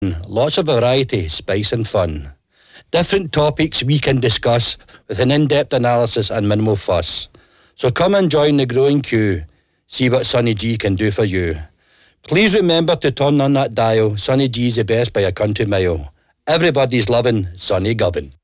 Lots of variety, spice and fun. Different topics we can discuss with an in-depth analysis and minimal fuss. So come and join the growing queue. See what Sonny G can do for you. Please remember to turn on that dial. Sonny G's the best by a country mile. Everybody's loving Sonny Govan.